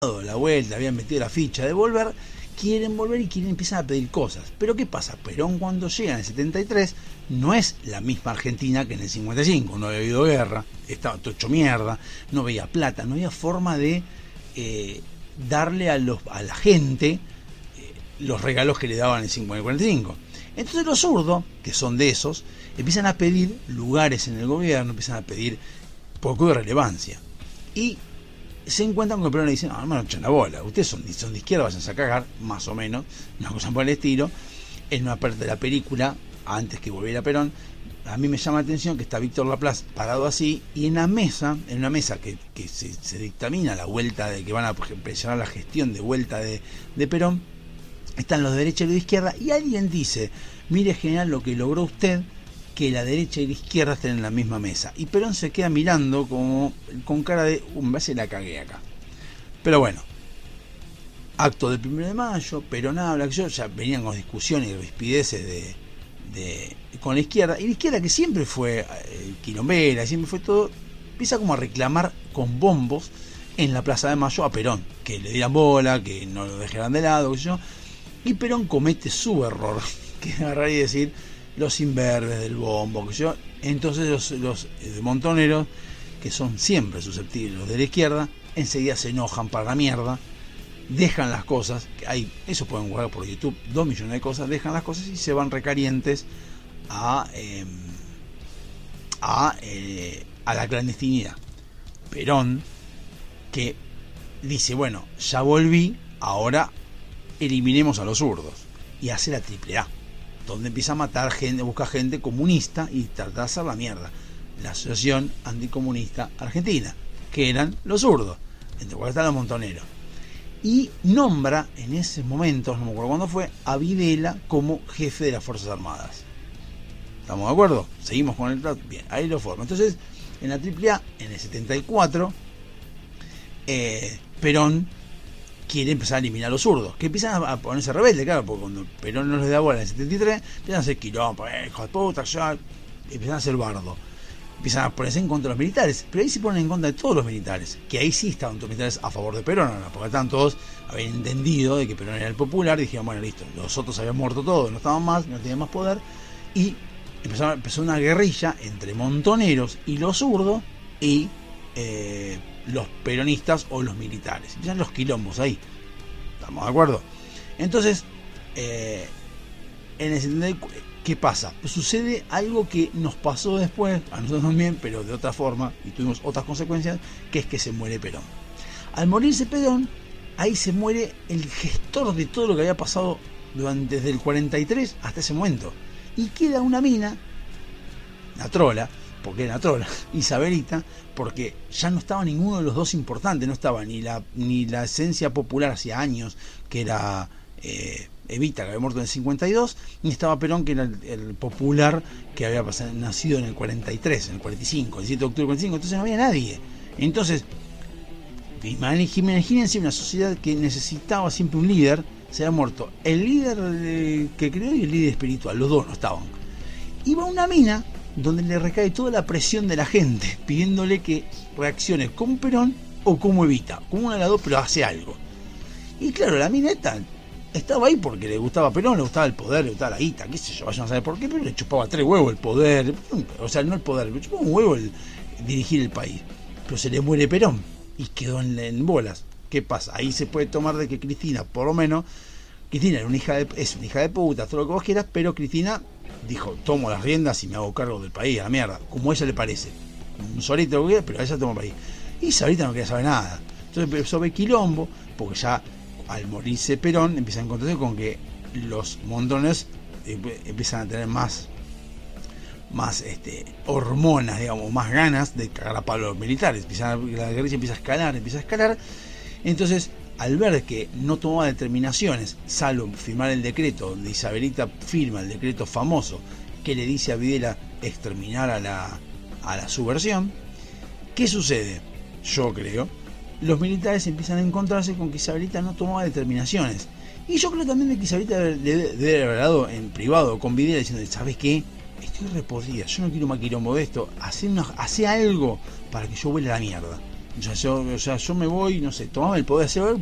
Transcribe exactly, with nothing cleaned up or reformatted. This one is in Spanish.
dado la vuelta, habían metido la ficha de volver, quieren volver y quieren empiezan a pedir cosas. Pero ¿qué pasa? Perón cuando llega en el setenta y tres no es la misma Argentina que en el cincuenta y cinco, no había habido guerra, estaba todo hecho mierda, no había plata, no había forma de eh, darle a, los, a la gente eh, los regalos que le daban en el cincuenta y cuarenta y cinco. Entonces los zurdos, que son de esos, empiezan a pedir lugares en el gobierno, empiezan a pedir poco de relevancia. Y se encuentran con que Perón le dice, no, no me echen la bola, ustedes son, son de izquierda, vayan a cagar, más o menos, una cosa por el estilo. En una parte de la película, antes que volviera Perón, a mí me llama la atención que está Víctor Laplace parado así, y en la mesa, en una mesa que, que se, se dictamina la vuelta de que van a presionar la gestión de vuelta de, de Perón, están los de derecha y los de izquierda, y alguien dice, mire general lo que logró usted, que la derecha y la izquierda estén en la misma mesa. Y Perón se queda mirando como con cara de, uh, me parece la cagué acá. Pero bueno, acto del primero de mayo, Perón habla, que yo ya venían con discusiones y rispideces de, de, con la izquierda, y la izquierda que siempre fue eh, quilombera, siempre fue todo, empieza como a reclamar con bombos en la Plaza de Mayo a Perón, que le dieran bola, que no lo dejaran de lado, que yo, y Perón comete su error, que es agarrar y decir, los imberbes del bombo, que yo, entonces los, los eh, montoneros, que son siempre susceptibles, los de la izquierda, enseguida se enojan para la mierda, dejan las cosas, que hay, eso pueden guardar por YouTube, dos millones de cosas, dejan las cosas y se van recalientes a eh, a, eh, a la clandestinidad. Perón, que dice, bueno, ya volví, ahora eliminemos a los zurdos, y hace la triple A, donde empieza a matar gente, busca gente comunista y trata de hacer la mierda. La Asociación Anticomunista Argentina, que eran los zurdos, entre cuales están los montoneros. Y nombra en ese momento, no me acuerdo cuándo fue, a Videla como jefe de las Fuerzas Armadas. ¿Estamos de acuerdo? Seguimos con el plato. Bien, ahí lo forma. Entonces, en la triple A, en el setenta y cuatro, eh, Perón quiere empezar a eliminar a los zurdos, que empiezan a ponerse rebeldes, claro, porque cuando Perón no les da bola en el setenta y tres, empiezan a hacer quilombo, eh, hijo de puta, ya, empiezan a hacer bardo, empiezan a ponerse en contra de los militares, pero ahí se ponen en contra de todos los militares, que ahí sí estaban todos los militares a favor de Perón, ¿no? Porque estaban todos, habían entendido de que Perón era el popular, y dijeron, bueno, listo, los otros habían muerto todos, no estaban más, no tenían más poder, y empezó, empezó una guerrilla entre montoneros y los zurdos, y eh, los peronistas o los militares. Empiezan los quilombos ahí. ¿Estamos de acuerdo? Entonces, eh, en el setenta y cuatro, ¿qué pasa? Pues sucede algo que nos pasó después, a nosotros también, pero de otra forma, y tuvimos otras consecuencias, que es que se muere Perón. Al morirse Perón, ahí se muere el gestor de todo lo que había pasado durante, desde el cuarenta y tres hasta ese momento. Y queda una mina, la trola, porque era trola, Isabelita, porque ya no estaba ninguno de los dos importantes, no estaba ni la ni la esencia popular hacía años, que era eh, Evita, que había muerto en el cincuenta y dos, ni estaba Perón, que era el, el popular, que había pasado, nacido en el cuarenta y tres, en el cuarenta y cinco, el siete de octubre del cuarenta y cinco, entonces no había nadie. Entonces, imagínense una sociedad que necesitaba siempre un líder, se había muerto el líder de, que creó y el líder espiritual, los dos no estaban. Iba una mina donde le recae toda la presión de la gente, pidiéndole que reaccione como Perón o como Evita, como una de las dos, pero hace algo. Y claro, la mina esta estaba ahí porque le gustaba a Perón, le gustaba el poder, le gustaba la guita, qué sé yo, vayan a saber por qué, pero le chupaba tres huevos el poder, o sea, no el poder, le chupaba un huevo el dirigir el país. Pero se le muere Perón y quedó en, en bolas. ¿Qué pasa? Ahí se puede tomar de que Cristina, por lo menos, Cristina era una hija de, es una hija de puta, todo lo que vos quieras, pero Cristina dijo, tomo las riendas y me hago cargo del país, a la mierda, como a ella le parece, un solito lo que quiera, pero a ella toma el país. Y Sabrita no quería saber nada. Entonces empezó a ver quilombo, porque ya al morirse Perón empiezan a encontrarse con que los montones empiezan a tener más más este hormonas, digamos, más ganas de cagar a palo a los militares. Empiezan a, la guerrilla empieza a escalar, empieza a escalar. Entonces, al ver que no tomaba determinaciones, salvo firmar el decreto, donde Isabelita firma el decreto famoso que le dice a Videla exterminar a la, a la subversión, ¿qué sucede? Yo creo, los militares empiezan a encontrarse con que Isabelita no tomaba determinaciones. Y yo creo también que Isabelita debe haber hablado en privado con Videla diciendo, ¿sabes qué? Estoy repodrida, yo no quiero más quilombo de esto, hace, una, hace algo para que yo vuele a la mierda. O sea, yo, o sea, yo me voy, no sé, tomame el poder hacer